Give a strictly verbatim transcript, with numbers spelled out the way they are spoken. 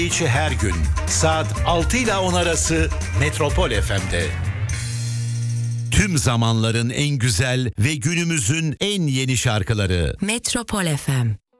İçi her gün saat altı ile on arası Metropol F M'de. Tüm zamanların en güzel ve günümüzün en yeni şarkıları. Metropol F M.